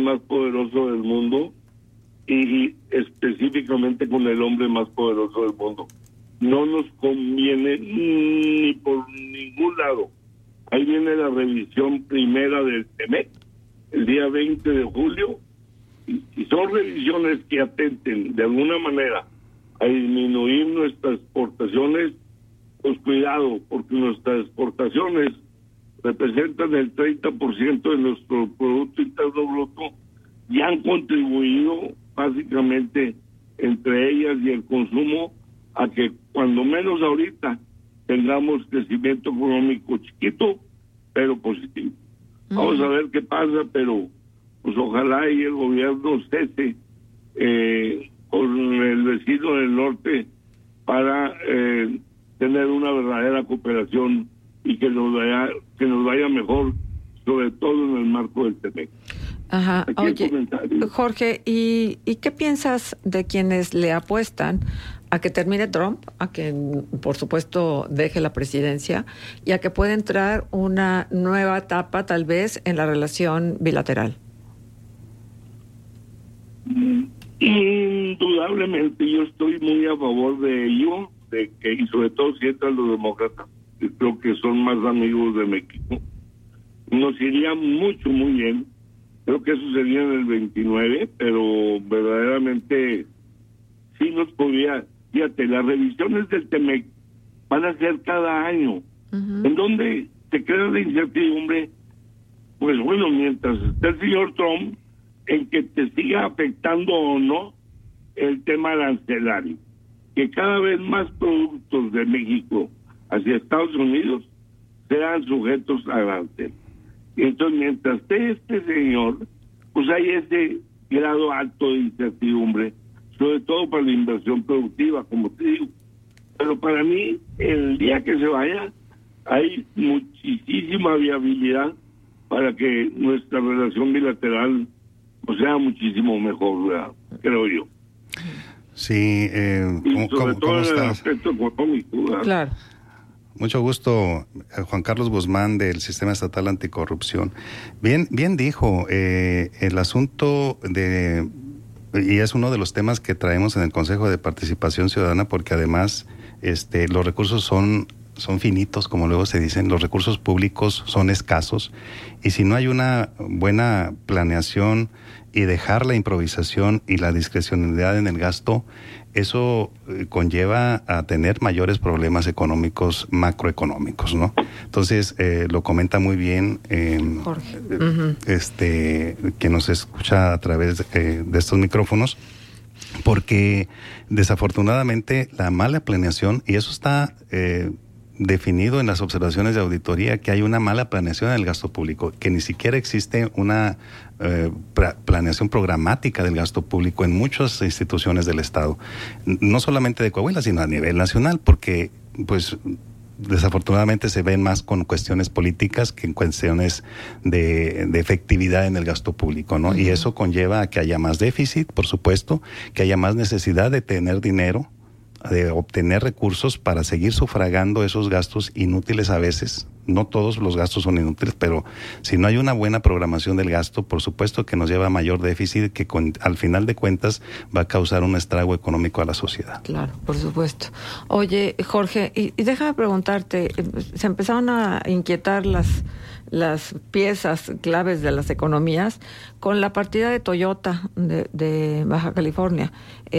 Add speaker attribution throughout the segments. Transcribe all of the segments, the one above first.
Speaker 1: más poderoso del mundo y específicamente con el hombre más poderoso del mundo. No nos conviene ni por ningún lado. Ahí viene la revisión primera del TEMEC, el día 20 de julio, y son revisiones que atenten de alguna manera a disminuir nuestras exportaciones. Pues cuidado, porque nuestras exportaciones representan el 30% de nuestro Producto Interno Bruto y han contribuido básicamente entre ellas y el consumo a que cuando menos ahorita tengamos crecimiento económico chiquito pero positivo. Vamos a ver qué pasa, pero pues ojalá y el gobierno cese con el vecino del norte para tener una verdadera cooperación y que nos vaya mejor, sobre todo en el marco del TEMEC.
Speaker 2: Ajá. Oye, Jorge, ¿y qué piensas de quienes le apuestan a que termine Trump, a que por supuesto deje la presidencia y a que pueda entrar una nueva etapa tal vez en la relación bilateral?
Speaker 1: Indudablemente yo estoy muy a favor de ello, de que, y sobre todo si entran los demócratas, que creo que son más amigos de México, nos iría mucho, muy bien. Creo que eso sería en el 29, pero verdaderamente sí nos podría. Fíjate, las revisiones del TEMEC van a ser cada año, en donde se crea la incertidumbre, pues bueno, mientras esté el señor Trump, en que te siga afectando o no el tema arancelario, que cada vez más productos de México hacia Estados Unidos sean sujetos a arancel. Entonces, mientras esté este señor, pues hay ese grado alto de incertidumbre, sobre todo para la inversión productiva, como te digo. Pero para mí, el día que se vaya, hay muchísima viabilidad para que nuestra relación bilateral pues sea muchísimo mejor, ¿verdad? Creo yo.
Speaker 3: Sí, ¿cómo estás?
Speaker 1: En el aspecto económico, ¿verdad?
Speaker 2: Claro.
Speaker 3: Mucho gusto, Juan Carlos Guzmán del Sistema Estatal Anticorrupción. Bien dijo, el asunto y es uno de los temas que traemos en el Consejo de Participación Ciudadana, porque además los recursos son finitos, como luego se dicen, los recursos públicos son escasos, y si no hay una buena planeación y dejar la improvisación y la discrecionalidad en el gasto, eso conlleva a tener mayores problemas económicos, macroeconómicos, ¿no? Entonces, lo comenta muy bien
Speaker 2: Jorge.
Speaker 3: Que nos escucha a través de estos micrófonos, porque desafortunadamente la mala planeación, y eso está definido en las observaciones de auditoría, que hay una mala planeación en el gasto público, que ni siquiera existe una planeación programática del gasto público en muchas instituciones del Estado, no solamente de Coahuila, sino a nivel nacional, porque pues desafortunadamente se ven más con cuestiones políticas que en cuestiones de efectividad en el gasto público, ¿no? Y eso conlleva a que haya más déficit, por supuesto, que haya más necesidad de tener dinero, de obtener recursos para seguir sufragando esos gastos inútiles a veces. No todos los gastos son inútiles, pero si no hay una buena programación del gasto, por supuesto que nos lleva a mayor déficit, que al final de cuentas va a causar un estrago económico a la sociedad.
Speaker 2: Claro, por supuesto. Oye, Jorge, y déjame preguntarte, se empezaron a inquietar las piezas claves de las economías con la partida de Toyota de Baja California.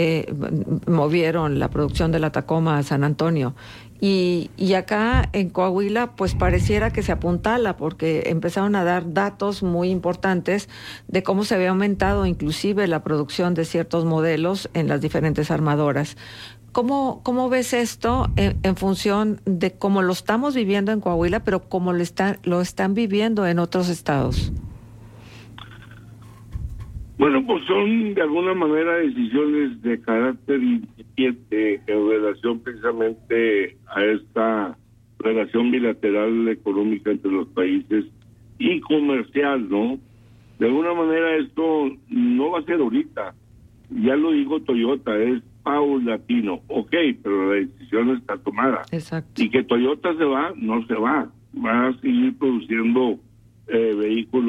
Speaker 2: Movieron la producción de la Tacoma a San Antonio. Y acá en Coahuila, pues pareciera que se apuntala, porque empezaron a dar datos muy importantes de cómo se había aumentado inclusive la producción de ciertos modelos en las diferentes armadoras. ¿Cómo ves esto en función de cómo lo estamos viviendo en Coahuila, pero cómo lo están viviendo en otros estados?
Speaker 1: Bueno, pues son de alguna manera decisiones de carácter incipiente en relación precisamente a esta relación bilateral económica entre los países y comercial, ¿no? De alguna manera esto no va a ser ahorita, ya lo dijo Toyota, es paulatino, ok, pero la decisión está tomada.
Speaker 2: Exacto.
Speaker 1: Y que Toyota se va, no se va a seguir produciendo vehículos